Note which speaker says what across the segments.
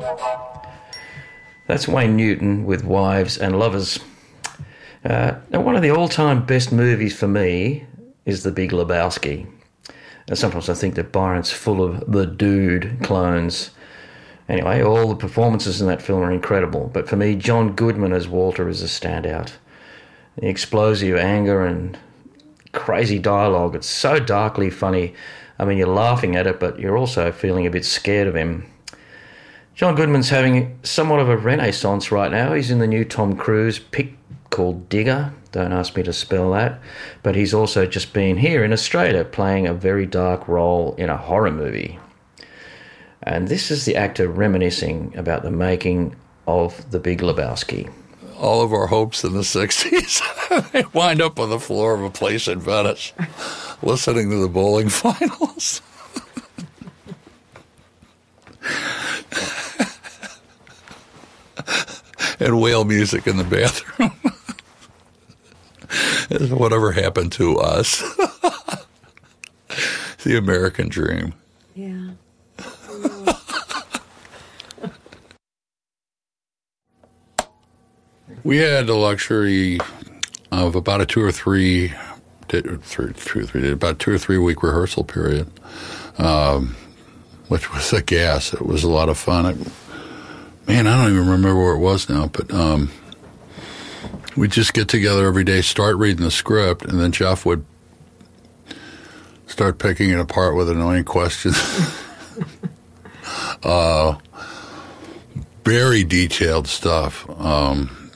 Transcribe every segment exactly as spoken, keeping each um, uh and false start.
Speaker 1: That's Wayne Newton with Wives and Lovers. Uh, now, one of the all-time best movies for me is The Big Lebowski. And sometimes I think that Byron's full of the dude clones. Anyway, all the performances in that film are incredible. But for me, John Goodman as Walter is a standout. The explosive anger and crazy dialogue. It's so darkly funny. I mean, you're laughing at it, but you're also feeling a bit scared of him. John Goodman's having somewhat of a renaissance right now. He's in the new Tom Cruise pick called Digger. Don't ask me to spell that. But he's also just been here in Australia playing a very dark role in a horror movie. And this is the actor reminiscing about the making of The Big Lebowski.
Speaker 2: All of our hopes in the sixties they wind up on the floor of a place in Venice listening to the bowling finals. And whale music in the bathroom. Whatever happened to us. The American dream.
Speaker 3: Yeah.
Speaker 2: We had the luxury of about a two or three, two or three, about two or three week rehearsal period, um, which was a gas. It was a lot of fun. It, Man, I don't even remember where it was now, but um, we'd just get together every day, start reading the script, and then Jeff would start picking it apart with annoying questions. uh, very detailed stuff. Um,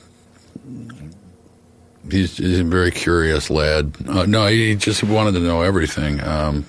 Speaker 2: he's, he's a very curious lad. Uh, no, he just wanted to know everything. Um,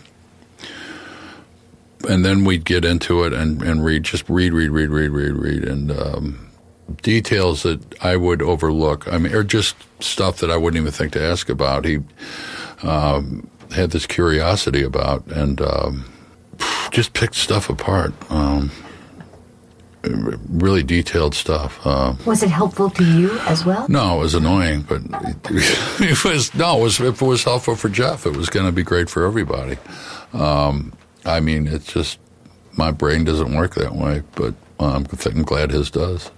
Speaker 2: And then we'd get into it and, and read, just read, read, read, read, read, read, and um, details that I would overlook. I mean, or just stuff that I wouldn't even think to ask about. He um, had this curiosity about, and um, just picked stuff apart. Um, really detailed stuff. Uh,
Speaker 3: was it helpful to you as well?
Speaker 2: No, it was annoying, but it was no. It was, if it was helpful for Jeff, it was going to be great for everybody. Um, I mean, it's just, my brain doesn't work that way, but I'm, I'm glad his does.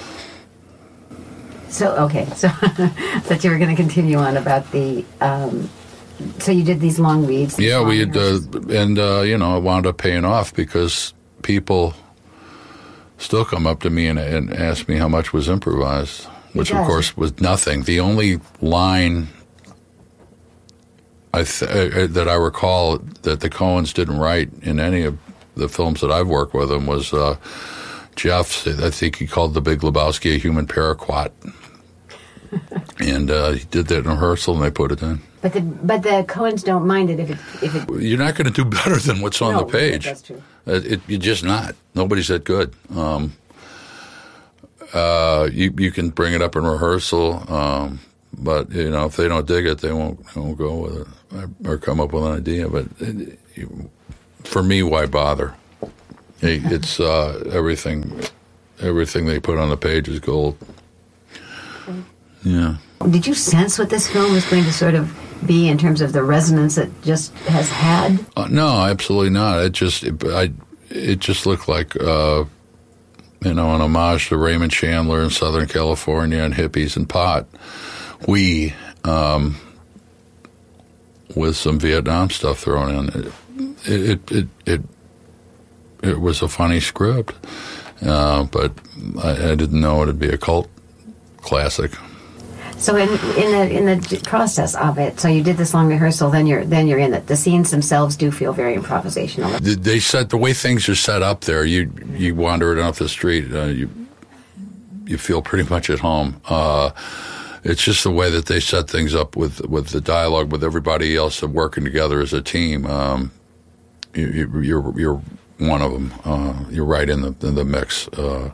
Speaker 3: So, okay, so that you were going to continue on about the, um, so you did these long reads. These
Speaker 2: yeah,
Speaker 3: long
Speaker 2: we had, uh, and, uh, you know, it wound up paying off because people still come up to me and, and ask me how much was improvised, which, of course, was nothing. The only line I th- uh, that I recall that the Coens didn't write in any of the films that I've worked with them was uh, Jeff, I think he called The Big Lebowski a human paraquat. And uh, he did that in rehearsal and they put it in.
Speaker 3: But the but the Coens don't mind it if it... If it
Speaker 2: You're not going to do better than what's on
Speaker 3: no,
Speaker 2: the page.
Speaker 3: That's true.
Speaker 2: It, it, you're just not. Nobody's that good. Um, uh, you, you can bring it up in rehearsal, um, but, you know, if they don't dig it, they won't, they won't go with it or come up with an idea. But it, you, for me, why bother? It, it's uh, everything. Everything they put on the page is gold. Yeah.
Speaker 3: Did you sense what this film was going to sort of be in terms of the resonance it just has had?
Speaker 2: Uh, no, absolutely not. It just, it, I, it just looked like, uh, you know, an homage to Raymond Chandler in Southern California and hippies and pot. We, um, with some Vietnam stuff thrown in. It it it it, it was a funny script, uh, but I, I didn't know it'd be a cult classic.
Speaker 3: So in in the in the process of it, so you did this long rehearsal, then you're then you're in it. The scenes themselves do feel very improvisational.
Speaker 2: They set the way things are set up there. You you wander it off the street, uh, you you feel pretty much at home. Uh, It's just the way that they set things up with, with the dialogue, with everybody else working together as a team. Um, you, you're you're one of them. Uh, you're right in the in the mix. Uh,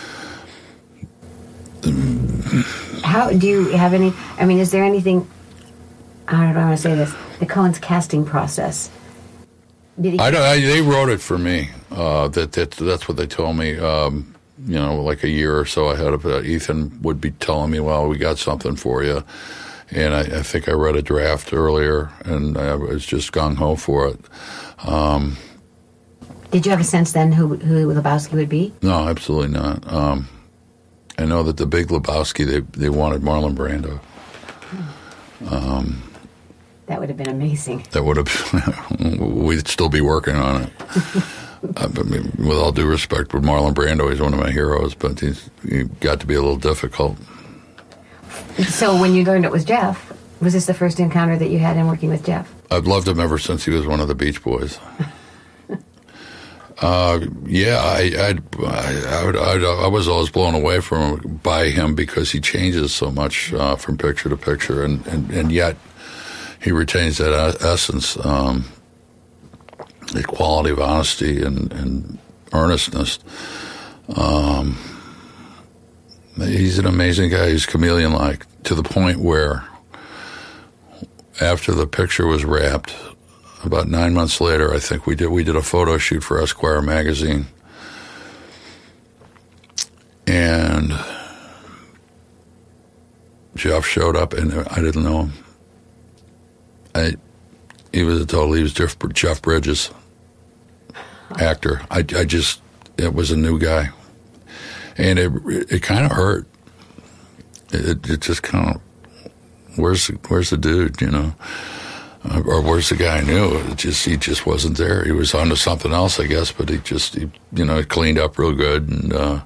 Speaker 3: How do you have any? I mean, is there anything? How do I want to say this? The Coens casting process. Did he?
Speaker 2: I don't. I, they wrote it for me. Uh, that that that's what they told me. Um, you know, like a year or so ahead of it, Ethan would be telling me, well, we got something for you. And I, I think I read a draft earlier, and I was just gung-ho for it. Um,
Speaker 3: Did you have a sense then who who Lebowski would be?
Speaker 2: No, absolutely not. Um, I know that the Big Lebowski, they they wanted Marlon Brando. Um,
Speaker 3: that would have been amazing.
Speaker 2: That would have. We'd still be working on it. I mean, with all due respect, with Marlon Brando, he's one of my heroes, but he's he got to be a little difficult.
Speaker 3: So when you learned it was Jeff, was this the first encounter that you had in working with Jeff?
Speaker 2: I've loved him ever since he was one of the Beach Boys. uh, yeah, I, I'd, I, I, would, I'd, I was always blown away from by him because he changes so much uh, from picture to picture, and, and, and yet he retains that essence, um, the quality of honesty and, and earnestness. Um, he's an amazing guy. He's chameleon-like to the point where after the picture was wrapped, about nine months later, I think we did we did a photo shoot for Esquire magazine, and Jeff showed up, and I didn't know him. I he was a total he was Jeff, Jeff Bridges, actor. I I just it was a new guy, and it it kind of hurt. It it just kind of. Where's the, where's the dude, you know, uh, or where's the guy I knew? It just he just wasn't there. He was onto something else, I guess. But he just he, you know cleaned up real good, and uh,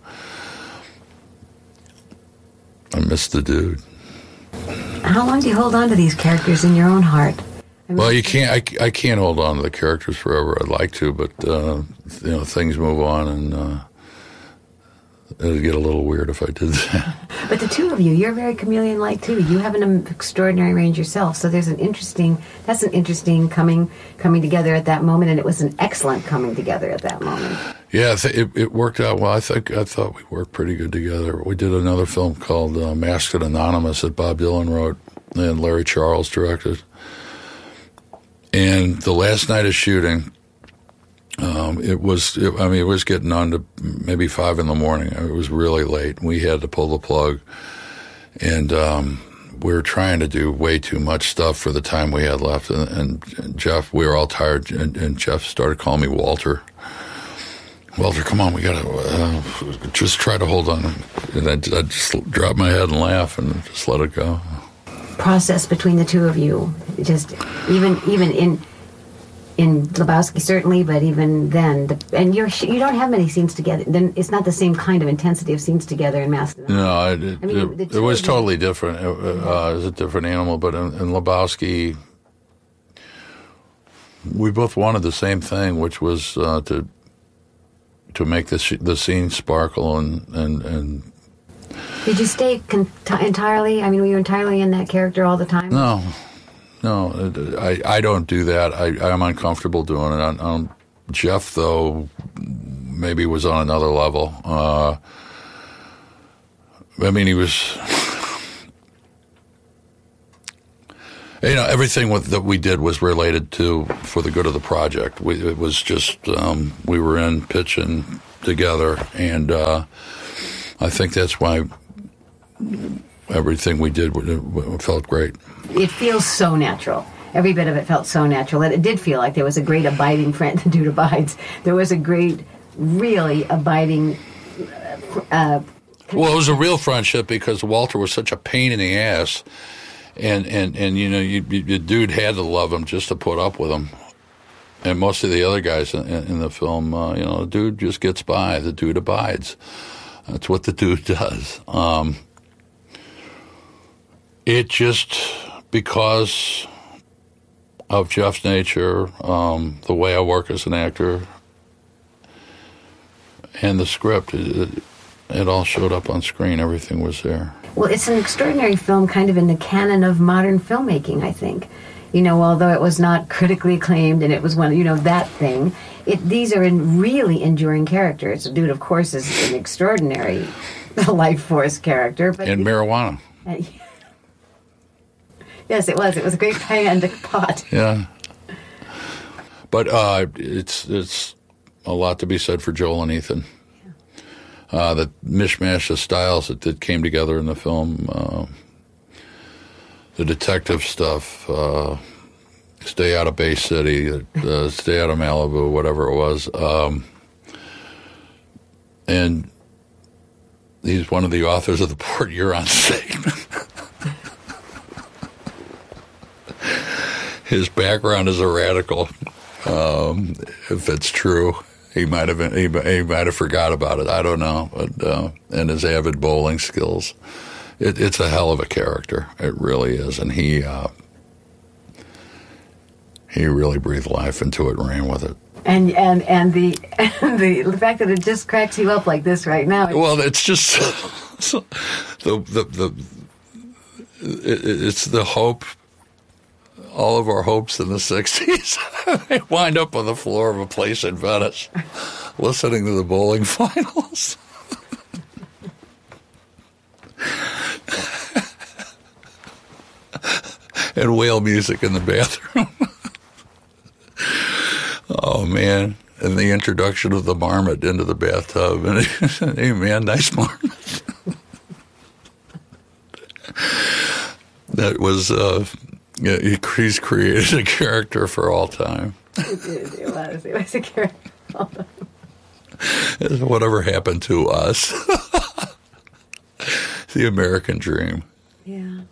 Speaker 2: I missed the dude.
Speaker 3: How long do you hold on to these characters in your own heart? I mean,
Speaker 2: well, you can't. I, I can't hold on to the characters forever. I'd like to, but uh, you know things move on, and uh, it'd get a little weird if I did that.
Speaker 3: But the two of you, you're very chameleon-like too. You have an extraordinary range yourself. So there's an interesting, that's an interesting coming coming together at that moment, and it was an excellent coming together at that moment.
Speaker 2: Yeah, it, it worked out well. I think I thought we worked pretty good together. We did another film called uh, Masked and Anonymous that Bob Dylan wrote and Larry Charles directed. And the last night of shooting, Um, it was, it, I mean, it was getting on to maybe five in the morning. It was really late. We had to pull the plug. And um, we were trying to do way too much stuff for the time we had left. And, and Jeff, we were all tired. And, and Jeff started calling me Walter. Walter, come on, we got to uh, just try to hold on. And I, I just dropped my head and laugh and just let it go.
Speaker 3: Process between the two of you, just even even in... In Lebowski, certainly, but even then, the, and you're you don't have many scenes together. Then it's not the same kind of intensity of scenes together in Masked.
Speaker 2: No, it, it, I mean, it, it was totally different. It, uh, it was a different animal, but in, in Lebowski, we both wanted the same thing, which was uh, to to make the sh- the scene sparkle and and and.
Speaker 3: Did you stay con- t- entirely? I mean, were you entirely in that character all the time?
Speaker 2: No. No, I, I don't do that. I, I'm uncomfortable doing it. Um, Jeff, though, maybe was on another level. Uh, I mean, he was, you know, everything with, that we did was related to for the good of the project. We, it was just, um, we were in pitching together, and uh, I think that's why everything we did felt great.
Speaker 3: It feels so natural. Every bit of it felt so natural. And it did feel like there was a great abiding friend. The dude abides. There was a great, really abiding. Uh,
Speaker 2: well, it was a real friendship because Walter was such a pain in the ass, and and, and you know, you, you, the dude had to love him just to put up with him. And most of the other guys in, in the film, uh, you know, the dude just gets by. The dude abides. That's what the dude does. Um, it just. Because of Jeff's nature, um, the way I work as an actor, and the script, it, it all showed up on screen. Everything was there.
Speaker 3: Well, it's an extraordinary film, kind of in the canon of modern filmmaking, I think. You know, although it was not critically acclaimed, and it was one, you know, that thing. It these are in really enduring characters. The dude, of course, is an extraordinary life force character, but
Speaker 2: and marijuana.
Speaker 3: Uh, Yes, it was. It was a great pie in the pot.
Speaker 2: Yeah. But uh, it's it's a lot to be said for Joel and Ethan. Yeah. Uh, the mishmash of styles that, that came together in the film, uh, the detective stuff, uh, Stay Out of Bay City, uh, Stay Out of Malibu, whatever it was. Um, and he's one of the authors of the Port Huron Statement. His background as a radical, um, if it's true, he might have been, he, he might have forgot about it. I don't know. But, uh, and his avid bowling skills, it, it's a hell of a character. It really is. And he uh, he really breathed life into it and ran with it.
Speaker 3: And and and the and the the fact that it just cracks you up like this right now.
Speaker 2: Well, it's just the the the it, it's the hope. All of our hopes in the sixties, they wind up on the floor of a place in Venice, listening to the bowling finals. And whale music in the bathroom. Oh, man. And the introduction of the marmot into the bathtub. And hey, man, nice marmot. That was... Uh, Yeah, he's created a character for all time.
Speaker 3: It, it, it was. It was a character for all time.
Speaker 2: Whatever happened to us. The American dream.
Speaker 3: Yeah.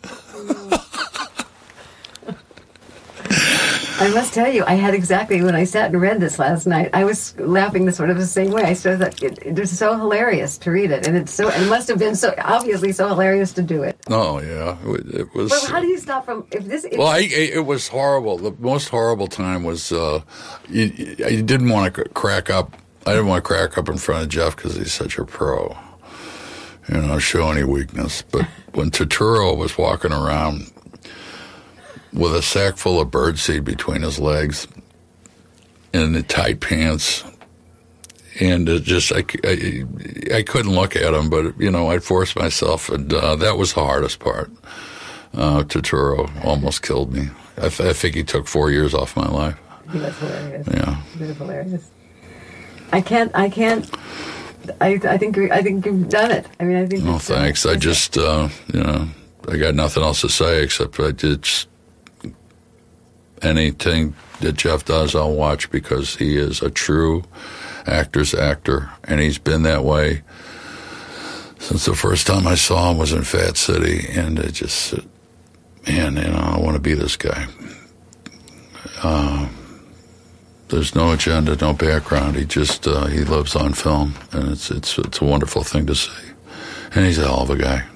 Speaker 3: I must tell you, I had exactly, when I sat and read this last night, I was laughing the sort of the same way. I sort of thought, it, it was so hilarious to read it. And it's so, it must have been so, obviously so hilarious to do it.
Speaker 2: Oh, yeah. It was.
Speaker 3: But how do you stop from, if this... If
Speaker 2: well, I, it was horrible. The most horrible time was, uh, you, you didn't want to crack up. I didn't want to crack up in front of Jeff because he's such a pro. You know, show any weakness. But when Turturro was walking around with a sack full of birdseed between his legs and the tight pants, and it just, I, I, I couldn't look at him, but, you know, I'd force myself, and uh, that was the hardest part. Uh, Turturro almost killed me. I, th- I think he took four years off my life.
Speaker 3: He was hilarious.
Speaker 2: Yeah.
Speaker 3: He was hilarious. I can't, I can't, I, I think, I think you've done it. I mean, I think.
Speaker 2: Oh, thanks. I just, uh, you know, I got nothing else to say except I did just, anything that Jeff does, I'll watch because he is a true actor's actor, and he's been that way since the first time I saw him was in Fat City, and it just, man, you know, I want to be this guy. Uh, there's no agenda, no background. He just, uh, he lives on film, and it's it's it's a wonderful thing to see, and he's a hell of a guy.